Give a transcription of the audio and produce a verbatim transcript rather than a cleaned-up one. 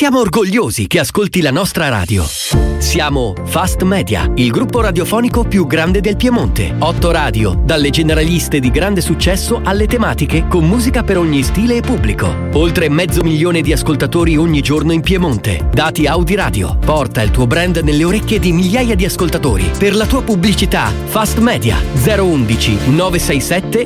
Siamo orgogliosi che ascolti la nostra radio. Siamo Fast Media, il gruppo radiofonico più grande del Piemonte. Otto radio, dalle generaliste di grande successo alle tematiche con musica per ogni stile e pubblico. Oltre mezzo milione di ascoltatori ogni giorno in Piemonte. Dati Audi Radio. Porta il tuo brand nelle orecchie di migliaia di ascoltatori. Per la tua pubblicità, Fast Media zero uno uno nove sei sette